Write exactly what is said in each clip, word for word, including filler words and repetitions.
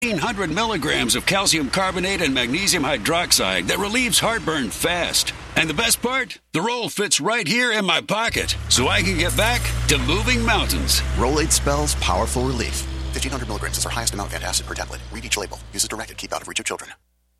one hundred milligrams of calcium carbonate and magnesium hydroxide that relieves heartburn fast. And the best part? The roll fits right here in my pocket, so I can get back to moving mountains. Rolade spells powerful relief. fifteen hundred milligrams is our highest amount of antacid per tablet. Read each label. Use as directed. Keep out of reach of children.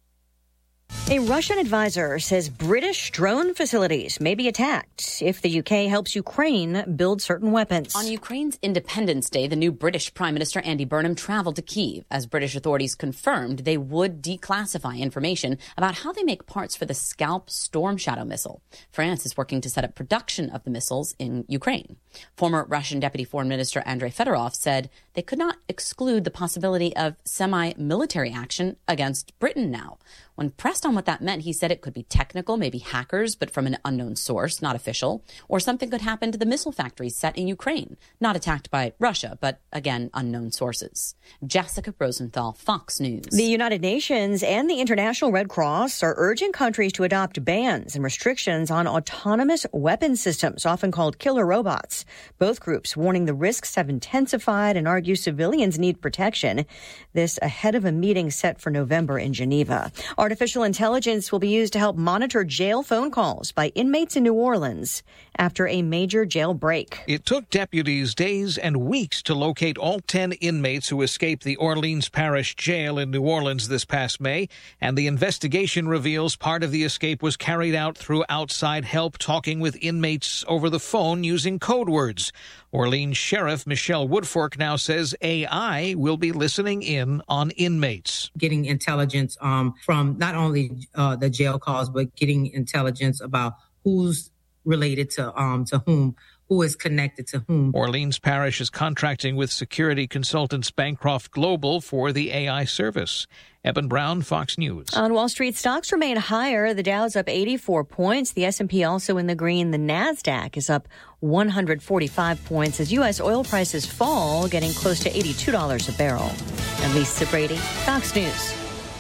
A Russian advisor says British drone facilities may be attacked if the U K helps Ukraine build certain weapons. On Ukraine's Independence Day, the new British Prime Minister Andy Burnham traveled to Kyiv as British authorities confirmed they would declassify information about how they make parts for the Scalp Storm Shadow missile. France is working to set up production of the missiles in Ukraine. Former Russian Deputy Foreign Minister Andrei Fedorov said they could not exclude the possibility of semi-military action against Britain now. When pressed on what that meant, he said it could be technical, maybe hackers, but from an unknown source, not official, or something could happen to the missile factories set in Ukraine, not attacked by Russia, but again, unknown sources. Jessica Rosenthal, Fox News. The United Nations and the International Red Cross are urging countries to adopt bans and restrictions on autonomous weapon systems, often called killer robots. Both groups warning the risks have intensified and argue civilians need protection. This ahead of a meeting set for November in Geneva. Artificial intelligence will be used to help monitor jail phone calls by inmates in New Orleans after a major jail break. It took deputies days and weeks to locate all ten inmates who escaped the Orleans Parish Jail in New Orleans this past May, and the investigation reveals part of the escape was carried out through outside help talking with inmates over the phone using code words. Orleans Sheriff Michelle Woodfork now says A I will be listening in on inmates. Getting intelligence um, from not only uh, the jail calls, but getting intelligence about who's related to um, to whom, who is connected to whom. Orleans Parish is contracting with security consultants Bancroft Global for the A I service. Eben Brown, Fox News. On Wall Street, stocks remain higher. The Dow's up eighty-four points. The S and P also in the green. The Nasdaq is up one hundred forty-five points as U S oil prices fall, getting close to eighty-two dollars a barrel. And Lisa Brady, Fox News.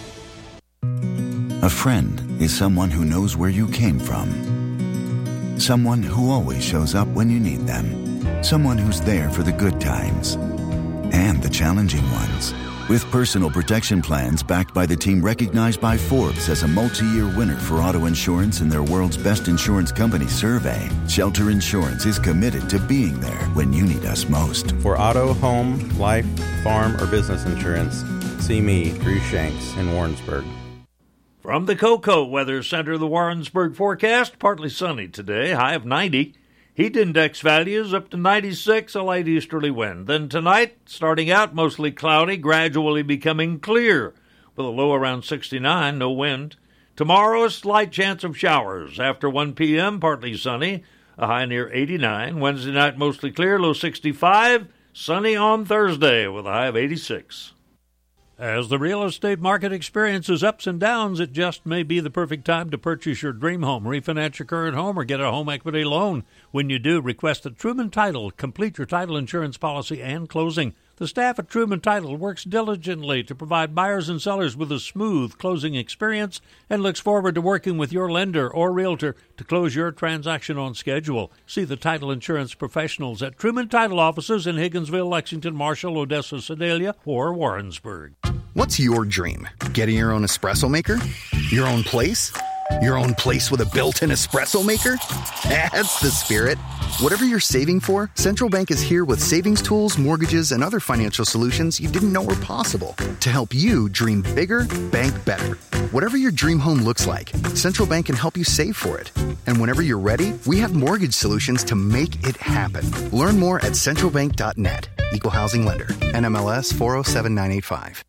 A friend is someone who knows where you came from. Someone who always shows up when you need them. Someone who's there for the good times and the challenging ones. With personal protection plans backed by the team recognized by Forbes as a multi-year winner for auto insurance in their World's Best Insurance Company survey, Shelter Insurance is committed to being there when you need us most. For auto, home, life, farm, or business insurance, see me, Drew Shanks, in Warrensburg. From the Cocoa Weather Center, the Warrensburg forecast, partly sunny today, high of ninety. Heat index values up to ninety-six, a light easterly wind. Then tonight, starting out mostly cloudy, gradually becoming clear, with a low around sixty-nine, no wind. Tomorrow, a slight chance of showers. After one p.m., partly sunny, a high near eighty-nine. Wednesday night, mostly clear, low sixty-five. Sunny on Thursday, with a high of eighty-six. As the real estate market experiences ups and downs, it just may be the perfect time to purchase your dream home, refinance your current home, or get a home equity loan. When you do, request a Truman Title, complete your title insurance policy and closing. The staff at Truman Title works diligently to provide buyers and sellers with a smooth closing experience and looks forward to working with your lender or realtor to close your transaction on schedule. See the title insurance professionals at Truman Title offices in Higginsville, Lexington, Marshall, Odessa, Sedalia, or Warrensburg. What's your dream? Getting your own espresso maker? Your own place? Your own place with a built-in espresso maker? That's the spirit. Whatever you're saving for, Central Bank is here with savings tools, mortgages, and other financial solutions you didn't know were possible to help you dream bigger, bank better. Whatever your dream home looks like, Central Bank can help you save for it. And whenever you're ready, we have mortgage solutions to make it happen. Learn more at central bank dot net. Equal Housing Lender. N M L S four oh seven nine eight five.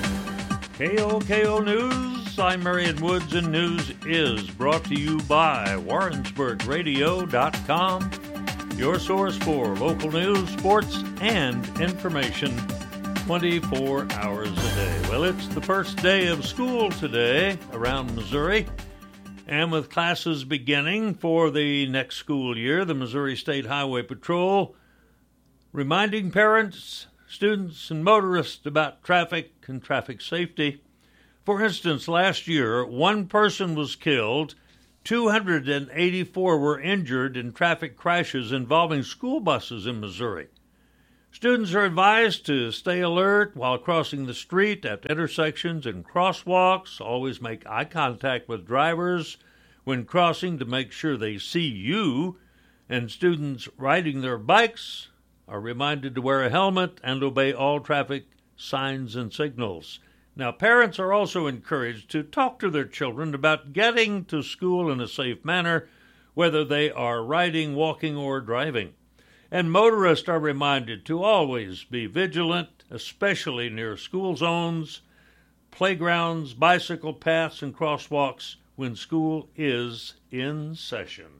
K O K O News, I'm Marion Woods, and news is brought to you by Warrensburg Radio dot com, your source for local news, sports, and information twenty-four hours a day. Well, it's the first day of school today around Missouri, and with classes beginning for the next school year, the Missouri State Highway Patrol reminding parents, students, and motorists about traffic and traffic safety. For instance, last year, one person was killed, two hundred eighty-four were injured in traffic crashes involving school buses in Missouri. Students are advised to stay alert while crossing the street at intersections and crosswalks. Always make eye contact with drivers when crossing to make sure they see you. And students riding their bikes are reminded to wear a helmet and obey all traffic signs and signals. Now, parents are also encouraged to talk to their children about getting to school in a safe manner, whether they are riding, walking, or driving. And motorists are reminded to always be vigilant, especially near school zones, playgrounds, bicycle paths, and crosswalks when school is in session.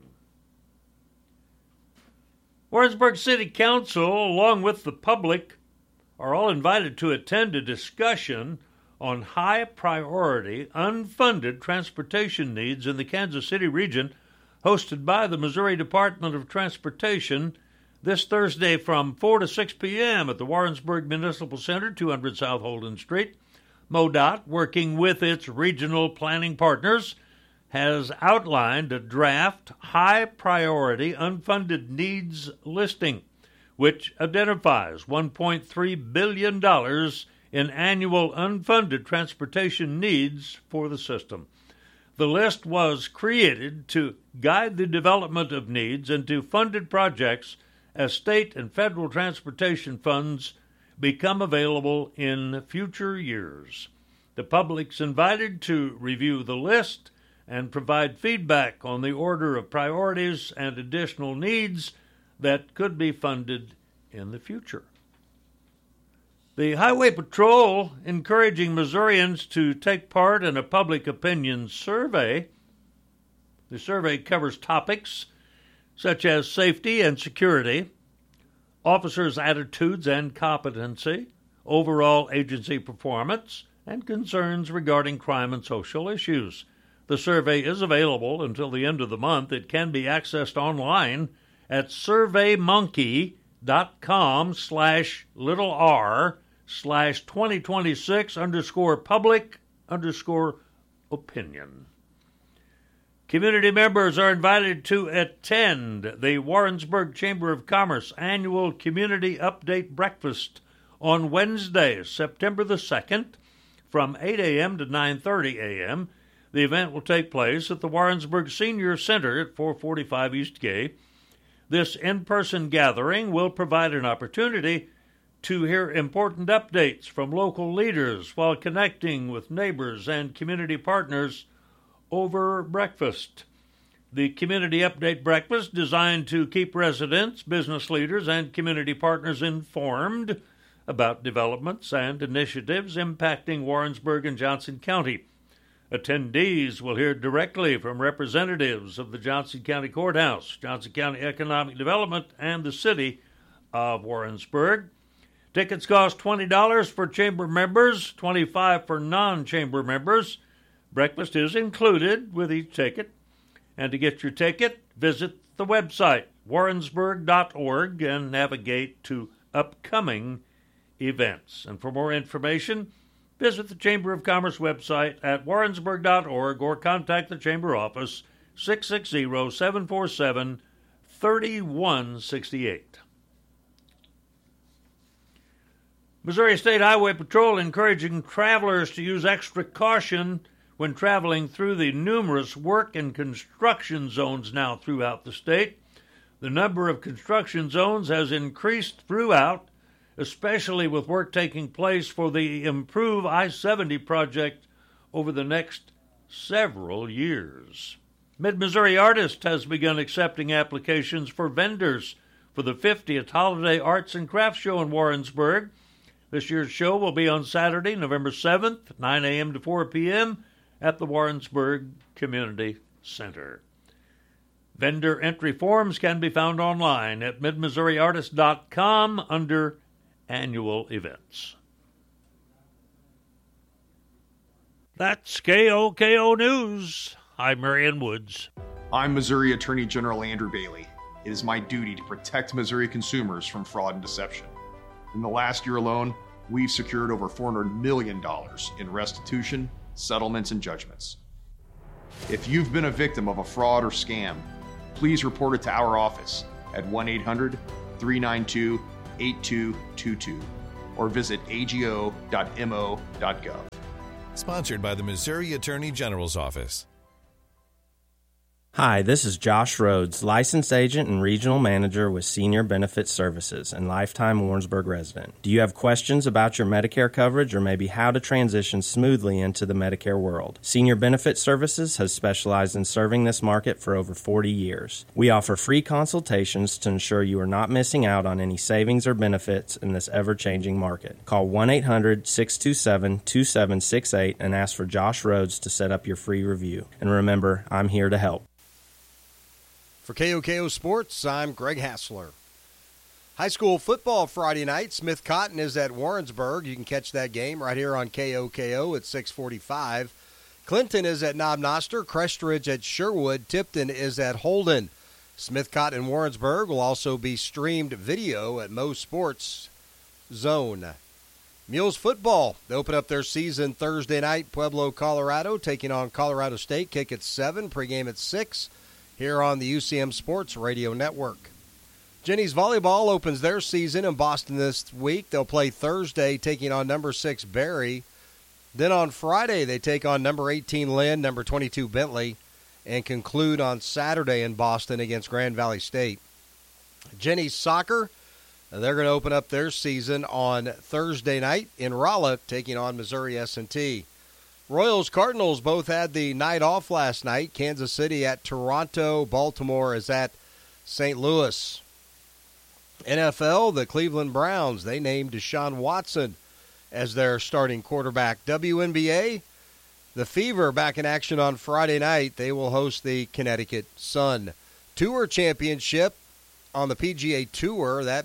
Warrensburg City Council, along with the public, are all invited to attend a discussion on high-priority, unfunded transportation needs in the Kansas City region, hosted by the Missouri Department of Transportation this Thursday from four to six p.m. at the Warrensburg Municipal Center, two hundred South Holden Street. MoDOT, working with its regional planning partners, has outlined a draft high-priority unfunded needs listing, which identifies one point three billion dollars in annual unfunded transportation needs for the system. The list was created to guide the development of needs into funded projects as state and federal transportation funds become available in future years. The public's invited to review the list and provide feedback on the order of priorities and additional needs that could be funded in the future. The Highway Patrol encouraging Missourians to take part in a public opinion survey. The survey covers topics such as safety and security, officers' attitudes and competency, overall agency performance, and concerns regarding crime and social issues. The survey is available until the end of the month. It can be accessed online at surveymonkey.com slash little r slash 2026 underscore public underscore opinion. Community members are invited to attend the Warrensburg Chamber of Commerce annual Community Update Breakfast on Wednesday, September the second, from eight a.m. to nine thirty a.m. The event will take place at the Warrensburg Senior Center at four forty-five East Gay. This in-person gathering will provide an opportunity to hear important updates from local leaders while connecting with neighbors and community partners over breakfast. The Community Update Breakfast, designed to keep residents, business leaders, and community partners informed about developments and initiatives impacting Warrensburg and Johnson County. Attendees will hear directly from representatives of the Johnson County Courthouse, Johnson County Economic Development, and the City of Warrensburg. Tickets cost twenty dollars for chamber members, twenty-five dollars for non-chamber members. Breakfast is included with each ticket. And to get your ticket, visit the website, warrensburg dot org, and navigate to upcoming events. And for more information, visit the Chamber of Commerce website at warrensburg dot org or contact the Chamber office, six six zero, seven four seven, three one six eight. Missouri State Highway Patrol encouraging travelers to use extra caution when traveling through the numerous work and construction zones now throughout the state. The number of construction zones has increased throughout, especially with work taking place for the Improve I seventy project over the next several years. Mid-Missouri Artist has begun accepting applications for vendors for the fiftieth Holiday Arts and Crafts Show in Warrensburg. This year's show will be on Saturday, November seventh, nine a.m. to four p.m., at the Warrensburg Community Center. Vendor entry forms can be found online at mid missouri artist dot com under Annual Events. That's K O K O News. I'm Marion Woods. I'm Missouri Attorney General Andrew Bailey. It is my duty to protect Missouri consumers from fraud and deception. In the last year alone, we've secured over four hundred million dollars in restitution, settlements, and judgments. If you've been a victim of a fraud or scam, please report it to our office at one eight hundred, three nine two, eight two two two or visit A G O dot M O dot gov. Sponsored by the Missouri Attorney General's Office. Hi, this is Josh Rhodes, licensed agent and regional manager with Senior Benefit Services and lifetime Warrensburg resident. Do you have questions about your Medicare coverage or maybe how to transition smoothly into the Medicare world? Senior Benefit Services has specialized in serving this market for over forty years. We offer free consultations to ensure you are not missing out on any savings or benefits in this ever-changing market. Call one eight hundred, six two seven, two seven six eight and ask for Josh Rhodes to set up your free review. And remember, I'm here to help. For K O K O Sports, I'm Greg Hassler. High school football Friday night. Smith Cotton is at Warrensburg. You can catch that game right here on K O K O at six forty-five. Clinton is at Knob Noster. Crestridge at Sherwood. Tipton is at Holden. Smith Cotton and Warrensburg will also be streamed video at Mo Sports Zone. Mules football. They open up their season Thursday night. Pueblo, Colorado, taking on Colorado State. Kick at seven. Pregame at six. Here on the U C M Sports Radio Network. Jenny's Volleyball opens their season in Boston this week. They'll play Thursday, taking on number six Barry. Then on Friday, they take on number eighteen Lynn, number twenty-two Bentley, and conclude on Saturday in Boston against Grand Valley State. Jenny's Soccer, they're going to open up their season on Thursday night in Rolla, taking on Missouri S and T. Royals Cardinals both had the night off last night. Kansas City at Toronto. Baltimore is at Saint Louis. N F L, the Cleveland Browns, they named Deshaun Watson as their starting quarterback. W N B A, the Fever back in action on Friday night. They will host the Connecticut Sun. Tour Championship on the P G A Tour. That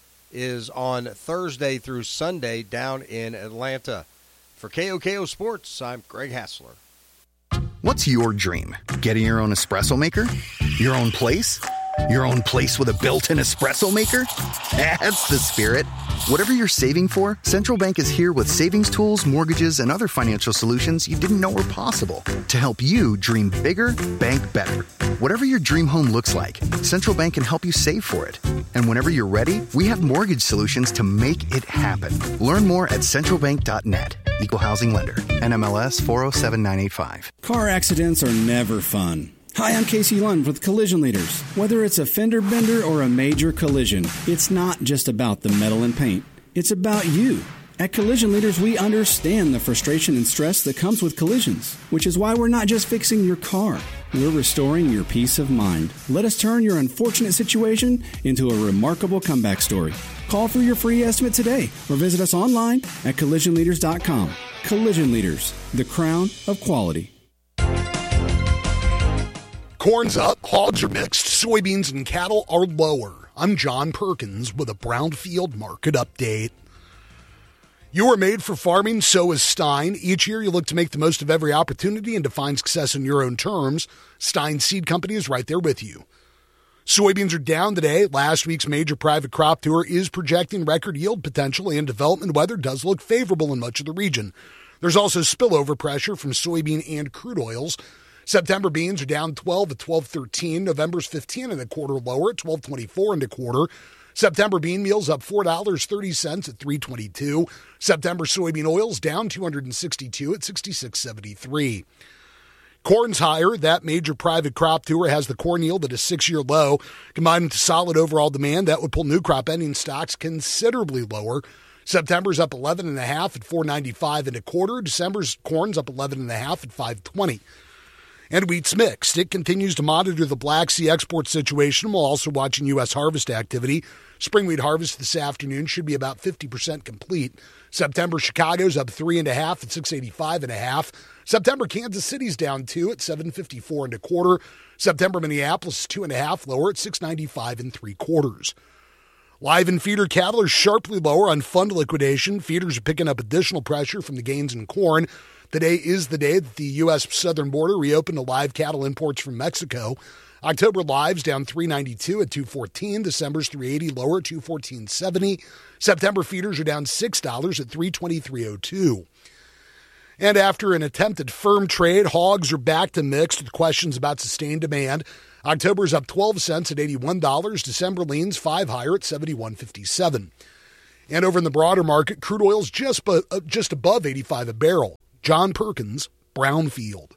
is on Thursday through Sunday down in Atlanta. For K O K O Sports, I'm Greg Hassler. What's your dream? Getting your own espresso maker? Your own place? Your own place with a built-in espresso maker? That's the spirit. Whatever you're saving for, Central Bank is here with savings tools, mortgages, and other financial solutions you didn't know were possible to help you dream bigger, bank better. Whatever your dream home looks like, Central Bank can help you save for it. And whenever you're ready, we have mortgage solutions to make it happen. Learn more at central bank dot net. Equal Housing Lender. N M L S four oh seven nine eight five. Car accidents are never fun. Hi, I'm Casey Lund with Collision Leaders. Whether it's a fender bender or a major collision, it's not just about the metal and paint. It's about you. At Collision Leaders, we understand the frustration and stress that comes with collisions, which is why we're not just fixing your car. We're restoring your peace of mind. Let us turn your unfortunate situation into a remarkable comeback story. Call for your free estimate today or visit us online at collision leaders dot com. Collision Leaders, the crown of quality. Corn's up, hogs are mixed, soybeans and cattle are lower. I'm John Perkins with a Brownfield Market Update. You are made for farming, so is Stein. Each year you look to make the most of every opportunity and define success in your own terms. Stein Seed Company is right there with you. Soybeans are down today. Last week's major private crop tour is projecting record yield potential, and development weather does look favorable in much of the region. There's also spillover pressure from soybean and crude oils. September beans are down twelve at twelve thirteen. November's fifteen and a quarter lower at twelve twenty-four and a quarter. September bean meal's up four dollars and thirty cents at three twenty-two. September soybean oil's down two hundred sixty-two at sixty-six seventy-three. Corn's higher. That major private crop tour has the corn yield at a six-year low. Combined with solid overall demand, that would pull new crop ending stocks considerably lower. September's up eleven and a half at four ninety-five and a quarter. December's corn's up eleven and a half at five twenty. And wheat's mixed. It continues to monitor the Black Sea export situation while also watching U S harvest activity. Spring wheat harvest this afternoon should be about fifty percent complete. September Chicago's up three and a half at six eighty-five and a half. September Kansas City's down two at seven fifty-four and a quarter. September Minneapolis is two and a half lower at six ninety-five and three quarters. Live and feeder cattle are sharply lower on fund liquidation. Feeders are picking up additional pressure from the gains in corn. Today is the day that the U S southern border reopened to live cattle imports from Mexico. October lives down three ninety-two at two fourteen. December's three eighty lower at two fourteen seventy. September feeders are down six dollars at three twenty-three oh two. And after an attempted firm trade, hogs are back to mixed with questions about sustained demand. October's up twelve cents at eighty-one dollars. December leans five higher at seventy-one fifty-seven. And over in the broader market, crude oil's just, bu- uh, just above eighty-five a barrel. John Perkins, Brownfield.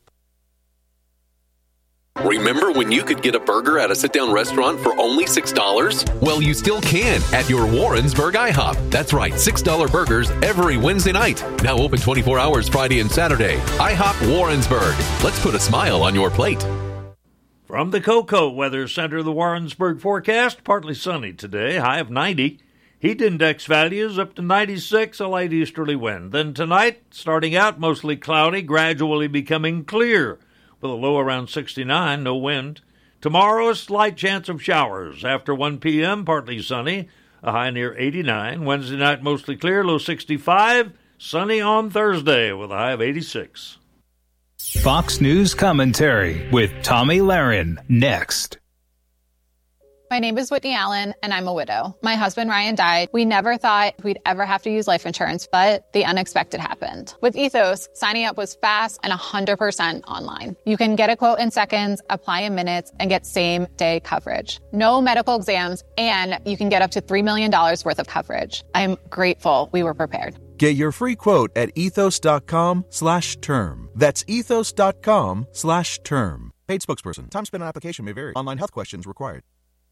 Remember when you could get a burger at a sit-down restaurant for only six dollars? Well, you still can at your Warrensburg IHOP. That's right, six dollar burgers every Wednesday night. Now open twenty-four hours Friday and Saturday. IHOP Warrensburg. Let's put a smile on your plate. From the Cocoa Weather Center, the Warrensburg forecast, partly sunny today, high of ninety. Heat index values up to ninety-six, a light easterly wind. Then tonight, starting out mostly cloudy, gradually becoming clear, with a low around sixty-nine, no wind. Tomorrow, a slight chance of showers. After one p.m., partly sunny, a high near eighty-nine. Wednesday night, mostly clear, low sixty-five. Sunny on Thursday, with a high of eighty-six. Fox News Commentary with Tommy Lahren, next. My name is Whitney Allen, and I'm a widow. My husband, Ryan, died. We never thought we'd ever have to use life insurance, but the unexpected happened. With Ethos, signing up was fast and one hundred percent online. You can get a quote in seconds, apply in minutes, and get same-day coverage. No medical exams, and you can get up to three million dollars worth of coverage. I'm grateful we were prepared. Get your free quote at ethos.com slash term. That's ethos.com slash term. Paid spokesperson. Time spent on application may vary. Online health questions required.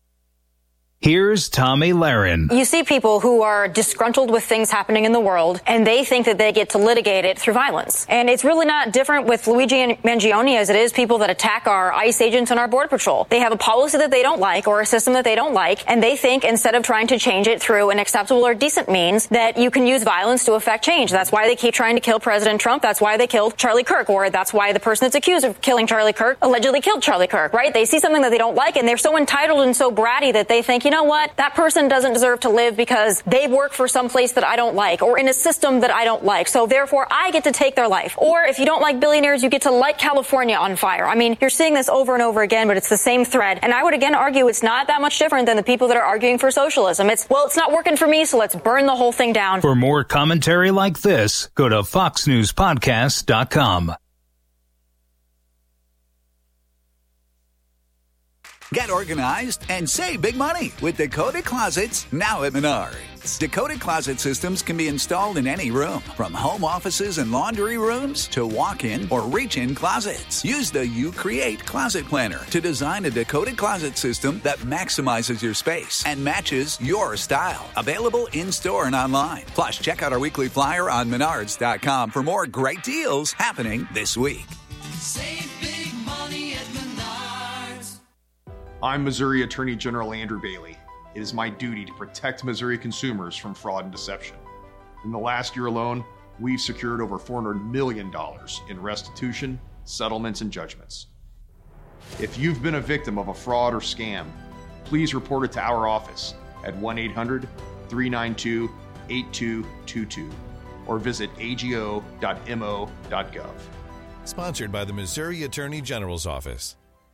Here's Tommy Lahren. You see people who are disgruntled with things happening in the world, and they think that they get to litigate it through violence. And it's really not different with Luigi Mangione as it is people that attack our ICE agents and our Border Patrol. They have a policy that they don't like or a system that they don't like, and they think instead of trying to change it through an acceptable or decent means, that you can use violence to affect change. That's why they keep trying to kill President Trump. That's why they killed Charlie Kirk, or that's why the person that's accused of killing Charlie Kirk allegedly killed Charlie Kirk, right? They see something that they don't like, and they're so entitled and so bratty that they think, you know what, that person doesn't deserve to live because they work for some place that I don't like or in a system that I don't like. So therefore, I get to take their life. Or if you don't like billionaires, you get to light California on fire. I mean, you're seeing this over and over again, but it's the same thread. And I would again argue it's not that much different than the people that are arguing for socialism. It's, well, it's not working for me, so let's burn the whole thing down. For more commentary like this, go to fox news podcast dot com. Get organized and save big money with Dakota Closets now at Menards. Dakota Closet systems can be installed in any room, from home offices and laundry rooms to walk-in or reach-in closets. Use the You Create Closet Planner to design a Dakota Closet system that maximizes your space and matches your style. Available in-store and online. Plus, check out our weekly flyer on menards dot com for more great deals happening this week. Save big money at Menards. I'm Missouri Attorney General Andrew Bailey. It is my duty to protect Missouri consumers from fraud and deception. In the last year alone, we've secured over four hundred million dollars in restitution, settlements, and judgments. If you've been a victim of a fraud or scam, please report it to our office at one eight hundred, three nine two, eight two two two or visit a g o dot m o dot gov. Sponsored by the Missouri Attorney General's Office.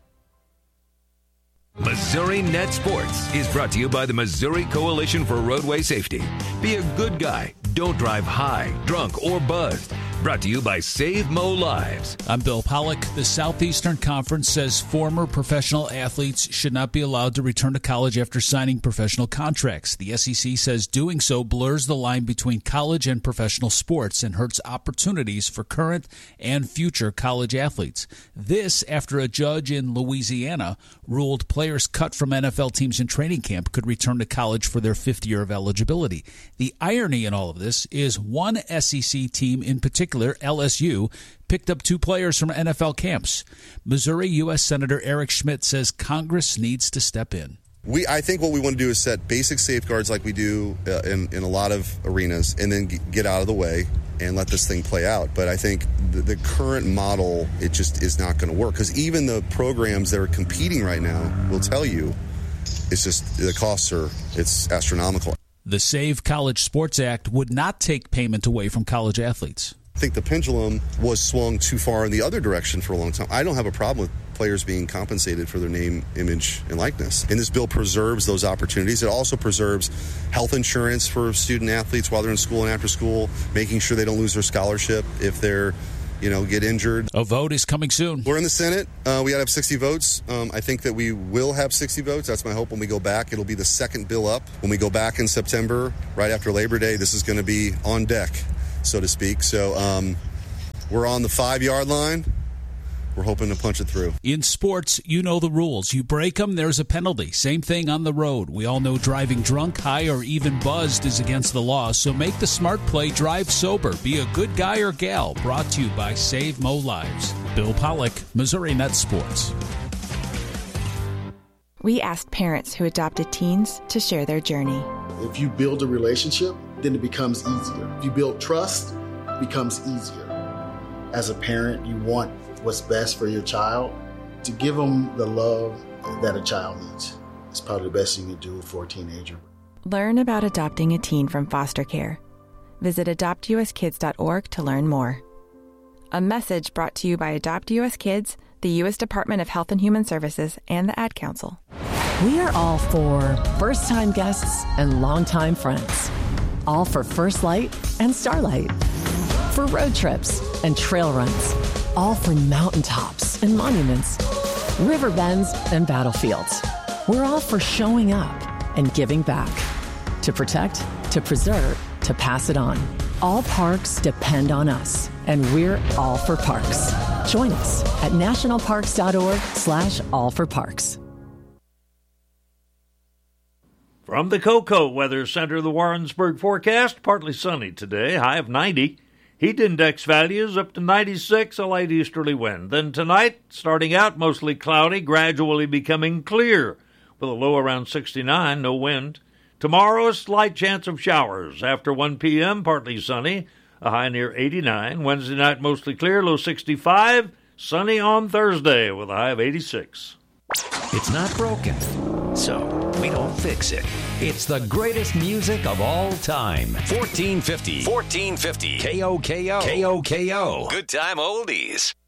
Missouri Net Sports is brought to you by the Missouri Coalition for Roadway Safety. Be a good guy. Don't drive high, drunk, or buzzed. Brought to you by Save Mo Lives. I'm Bill Pollock. The Southeastern Conference says former professional athletes should not be allowed to return to college after signing professional contracts. The S E C says doing so blurs the line between college and professional sports and hurts opportunities for current and future college athletes. This after a judge in Louisiana ruled players cut from N F L teams in training camp could return to college for their fifth year of eligibility. The irony in all of this is one S E C team in particular, L S U, picked up two players from N F L camps. Missouri U S Senator Eric Schmidt says Congress needs to step in. We, I think what we want to do is set basic safeguards like we do uh, in, in a lot of arenas and then g- get out of the way and let this thing play out. But I think the, the current model, it just is not going to work because even the programs that are competing right now will tell you it's just the costs are it's astronomical. The Save College Sports Act would not take payment away from college athletes. I think the pendulum was swung too far in the other direction for a long time. I don't have a problem with players being compensated for their name, image, and likeness. And this bill preserves those opportunities. It also preserves health insurance for student athletes while they're in school and after school, making sure they don't lose their scholarship if they're you know, get injured. A vote is coming soon. We're in the Senate. Uh, we got to have sixty votes. Um, I think that we will have sixty votes. That's my hope when we go back. It'll be the second bill up. When we go back in September, right after Labor Day, this is going to be on deck, so to speak. So um, we're on the five-yard line. We're hoping to punch it through. In sports, you know the rules. You break them, there's a penalty. Same thing on the road. We all know driving drunk, high, or even buzzed is against the law, so make the smart play, drive sober. Be a good guy or gal. Brought to you by Save Mo Lives. Bill Pollock, Missouri Net Sports. We asked parents who adopted teens to share their journey. If you build a relationship, then it becomes easier. If you build trust, it becomes easier. As a parent, you want what's best for your child. To give them the love that a child needs is probably the best you can do for a teenager. Learn about adopting a teen from foster care. Visit adopt u s kids dot org to learn more. A message brought to you by Adopt U S Kids, the U S Department of Health and Human Services, and the Ad Council. We are all for first-time guests and longtime friends. All for First Light and Starlight. For road trips and trail runs. All for mountaintops and monuments, river bends and battlefields. We're all for showing up and giving back. To protect, to preserve, to pass it on. All parks depend on us, and we're all for parks. Join us at nationalparks.org slash all for parks. From the Cocoa Weather Center, the Warrensburg forecast, partly sunny today, high of ninety. Heat index values up to ninety-six, a light easterly wind. Then tonight, starting out mostly cloudy, gradually becoming clear, with a low around sixty-nine, no wind. Tomorrow, a slight chance of showers. After one p.m., partly sunny, a high near eighty-nine. Wednesday night, mostly clear, low sixty-five. Sunny on Thursday, with a high of eighty-six. It's not broken, so we don't fix it. It's the greatest music of all time. fourteen fifty. fourteen fifty. K O K O. K O K O. Good time oldies.